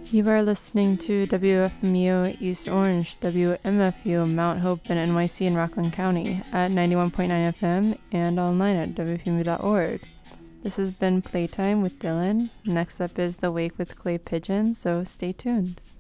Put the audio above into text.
You are listening to WFMU East Orange, WMFU Mount Hope in NYC in Rockland County at 91.9 FM and online at WFMU.org. This has been Playtime with Dylan. Next up is The Wake with Clay Pigeon, so stay tuned.